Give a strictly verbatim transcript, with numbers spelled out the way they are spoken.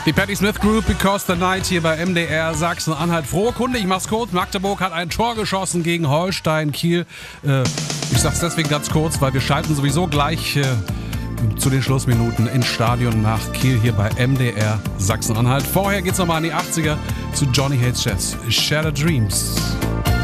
Die Patti Smith Group, Because the Night hier bei M D R Sachsen-Anhalt. Frohe Kunde, ich mach's kurz. Magdeburg hat ein Tor geschossen gegen Holstein Kiel. Äh, ich sag's deswegen ganz kurz, weil wir schalten sowieso gleich äh, zu den Schlussminuten ins Stadion nach Kiel hier bei M D R Sachsen-Anhalt. Vorher geht's nochmal an die achtziger zu Johnny Hates Jazz. Shattered Dreams.